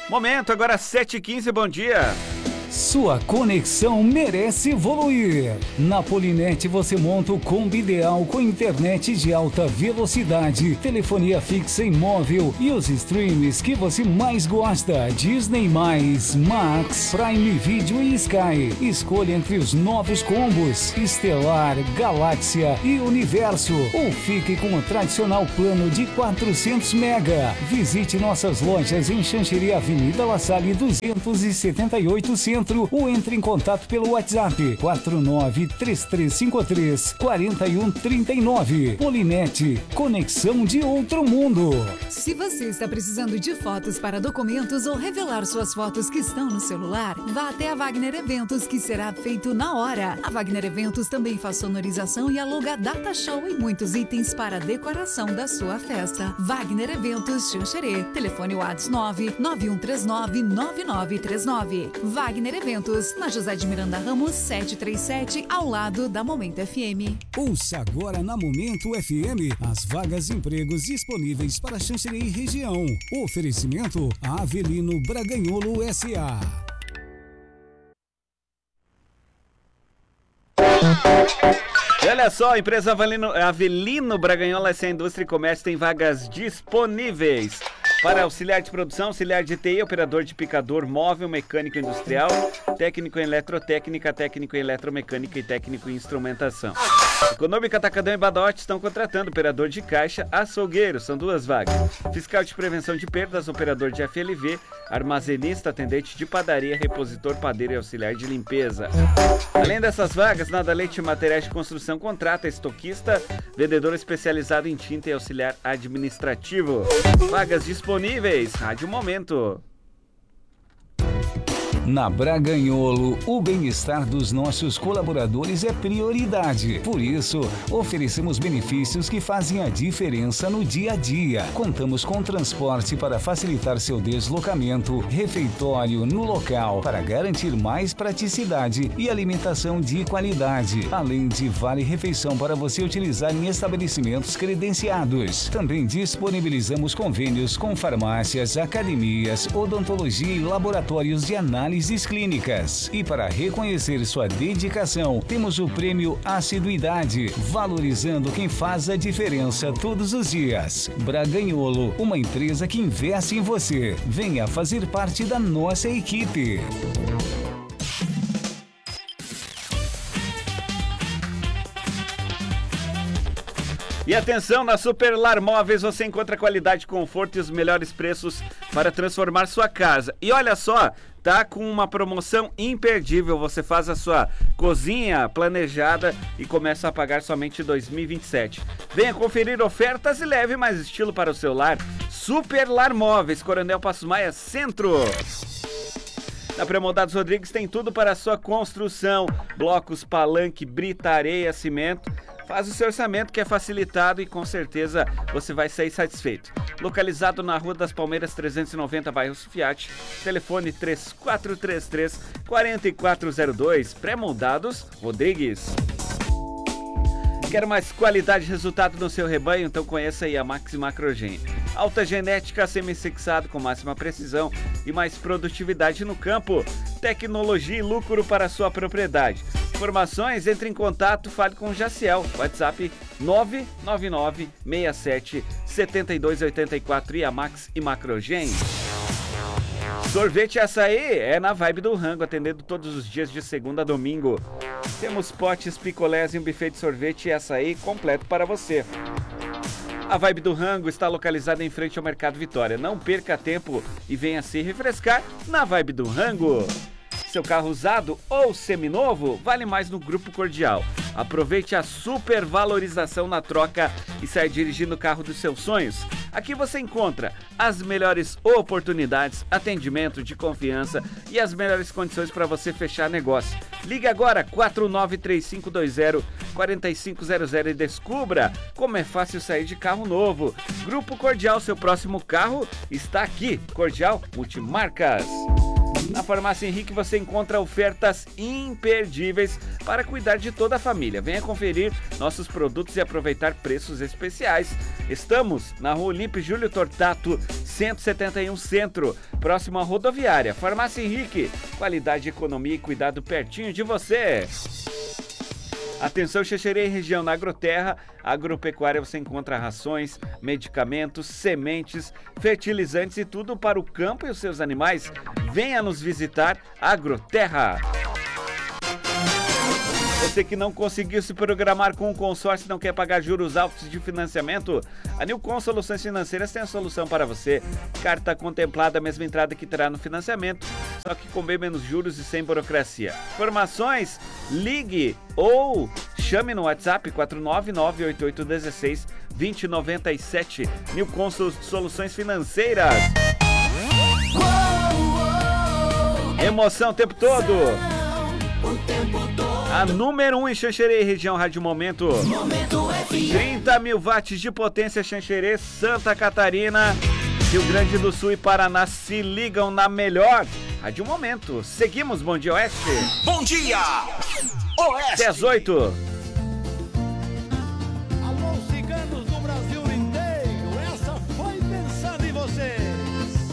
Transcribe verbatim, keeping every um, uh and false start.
Momento, agora sete e quinze, bom dia. Sua conexão merece evoluir. Na Polinet você monta o combo ideal com internet de alta velocidade, telefonia fixa e móvel e os streams que você mais gosta. Disney mais, Max, Prime Video e Sky. Escolha entre os novos combos Estelar, Galáxia e Universo. Ou fique com o tradicional plano de quatrocentos mega. Visite nossas lojas em Xanxerê, Avenida La Salle duzentos e setenta e oito, Centro, ou entre em contato pelo WhatsApp quatro nove três três cinco três quatro um três nove. Polinet, conexão de outro mundo. Se você está precisando de fotos para documentos ou revelar suas fotos que estão no celular, vá até a Wagner Eventos, que será feito na hora. A Wagner Eventos também faz sonorização e aluga data show e muitos itens para a decoração da sua festa. Wagner Eventos, Xanxerê. Telefone WhatsApp nove nove um três nove nove nove três nove. Wagner Eventos, na José de Miranda Ramos setecentos e trinta e sete, ao lado da Momento F M. Ouça agora na Momento F M as vagas de empregos disponíveis para Xanxerê e região. Oferecimento Avelino Braganholo S A. E olha só, a empresa Avelino, Avelino Braganholo S A Indústria e Comércio tem vagas disponíveis para auxiliar de produção, auxiliar de T I, operador de picador móvel, mecânico industrial, técnico em eletrotécnica, técnico em eletromecânica e técnico em instrumentação. Econômica, Atacadão e Badote estão contratando operador de caixa, açougueiro, são duas vagas. Fiscal de prevenção de perdas, operador de F L V, armazenista, atendente de padaria, repositor, padeiro e auxiliar de limpeza. Além dessas vagas, Nada Leite Materiais de Construção contrata estoquista, vendedor especializado em tinta e auxiliar administrativo. Vagas disponíveis, Rádio Momento. Na Braganholo, o bem-estar dos nossos colaboradores é prioridade. Por isso, oferecemos benefícios que fazem a diferença no dia a dia. Contamos com transporte para facilitar seu deslocamento, refeitório no local para garantir mais praticidade e alimentação de qualidade, além de vale-refeição para você utilizar em estabelecimentos credenciados. Também disponibilizamos convênios com farmácias, academias, odontologia e laboratórios de análise clínicas. E para reconhecer sua dedicação, temos o prêmio Assiduidade, valorizando quem faz a diferença todos os dias. Braganholo, uma empresa que investe em você. Venha fazer parte da nossa equipe. E atenção, na Superlar Móveis você encontra qualidade, conforto e os melhores preços para transformar sua casa. E olha só, tá com uma promoção imperdível. Você faz a sua cozinha planejada e começa a pagar somente em dois mil e vinte e sete. Venha conferir ofertas e leve mais estilo para o seu lar. Superlar Móveis, Coronel Passos Maia, Centro. Na Premoldados Rodrigues tem tudo para a sua construção. Blocos, palanque, brita, areia, cimento. Faz o seu orçamento que é facilitado e com certeza você vai sair satisfeito. Localizado na Rua das Palmeiras trezentos e noventa, bairro Sufiate. Telefone três quatro três três, quatro quatro zero dois. Pré-moldados Rodrigues. Quer mais qualidade e resultado no seu rebanho? Então conheça aí a Max Macrogen. Alta genética, semi-sexado com máxima precisão e mais produtividade no campo. Tecnologia e lucro para a sua propriedade. Informações, entre em contato, fale com o Jaciel. WhatsApp nove nove nove, seis sete, sete dois oito quatro e a Max e Macrogen. Sorvete e açaí é na Vibe do Rango, atendendo todos os dias de segunda a domingo. Temos potes, picolés e um buffet de sorvete e açaí completo para você. A Vibe do Rango está localizada em frente ao Mercado Vitória. Não perca tempo e venha se refrescar na Vibe do Rango. Seu carro usado ou seminovo vale mais no Grupo Cordial. Aproveite a super valorização na troca e saia dirigindo o carro dos seus sonhos. Aqui você encontra as melhores oportunidades, atendimento de confiança e as melhores condições para você fechar negócio. Ligue agora quatro nove três cinco dois zero, quatro cinco zero zero e descubra como é fácil sair de carro novo. Grupo Cordial, seu próximo carro está aqui. Cordial Multimarcas. Na Farmácia Henrique você encontra ofertas imperdíveis para cuidar de toda a família. Venha conferir nossos produtos e aproveitar preços especiais. Estamos na Rua Olímpio Júlio Tortato, cento e setenta e um Centro, próximo à rodoviária. Farmácia Henrique, qualidade, economia e cuidado pertinho de você. Atenção, Xanxerê e região, na Agroterra, agropecuária você encontra rações, medicamentos, sementes, fertilizantes e tudo para o campo e os seus animais. Venha nos visitar, Agroterra. Você que não conseguiu se programar com o consórcio e não quer pagar juros altos de financiamento, a Newcom Soluções Financeiras tem a solução para você. Carta contemplada, a mesma entrada que terá no financiamento, só que com bem menos juros e sem burocracia. Informações, ligue ou chame no WhatsApp quatro nove nove oito oito um seis dois zero nove sete. Newcom Soluções Financeiras. Emoção o tempo todo. O tempo todo. A número um em Xanxerê e região, Rádio Momento. Momento trinta mil watts de potência, Xanxerê, Santa Catarina, Rio Grande do Sul e Paraná se ligam na melhor Rádio Momento. Seguimos, Bom Dia Oeste. Bom Dia Oeste. Até às oito.